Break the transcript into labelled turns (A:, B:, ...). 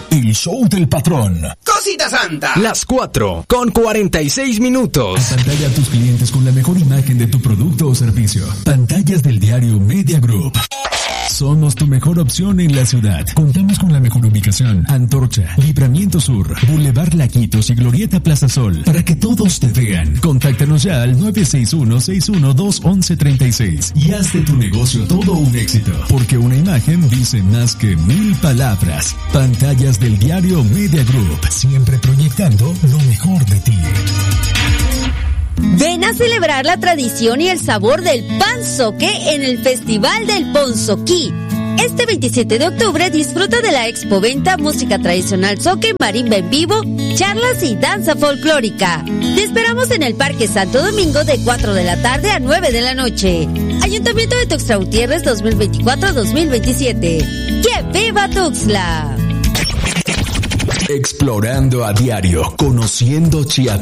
A: El show del patrón.
B: Cosita Santa.
C: Las 4:46.
A: Pantalla a tus clientes con la mejor imagen de tu producto o servicio. Pantallas del diario Media Group. Somos tu mejor opción en la ciudad. Contamos con la mejor ubicación. Antorcha, Libramiento Sur, Boulevard Laquitos y Glorieta Plaza Sol. Para que todos te vean. Contáctanos ya al 961-612-1136 y haz de tu negocio todo un éxito. Porque una imagen dice más que 1000 palabras. Pantallas del diario Media Group. Siempre proyectando lo mejor de ti.
D: Ven a celebrar la tradición y el sabor del pan zoque en el Festival del Ponzoquí. Este 27 de octubre disfruta de la expoventa Música Tradicional Zoque, Marimba en vivo, charlas y danza folclórica. Te esperamos en el Parque Santo Domingo de 4 de la tarde a 9 de la noche. Ayuntamiento de Tuxtla Gutiérrez 2024-2027. ¡Que viva Tuxtla!
A: Explorando a diario, conociendo Chiapas.